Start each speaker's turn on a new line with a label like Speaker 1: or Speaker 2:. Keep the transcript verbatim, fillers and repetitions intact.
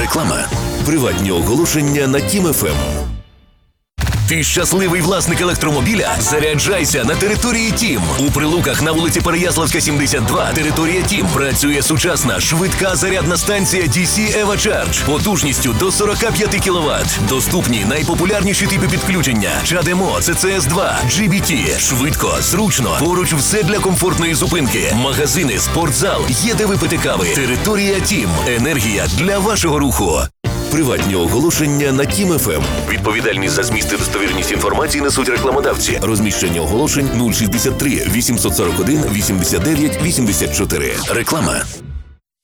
Speaker 1: Реклама. Приватні оголошення на Тім еф ем. Ти щасливий власник електромобіля? Заряджайся на території Тім. У Прилуках на вулиці Переяславська, сімдесят два, територія Тім, працює сучасна, швидка зарядна станція ді сі EvoCharge потужністю до сорок п'ять кіловат. Доступні найпопулярніші типи підключення: чадемо, це це ес два, джі бі ті. Швидко, зручно, поруч все для комфортної зупинки. Магазини, спортзал, є де випити кави. Територія Тім. Енергія для вашого руху. Приватні оголошення на Тім еф ем. Відповідальність за зміст і достовірність інформації несуть рекламодавці. Розміщення оголошень нуль шістдесят три вісімсот сорок один вісімдесят дев'ять вісімдесят чотири. Реклама.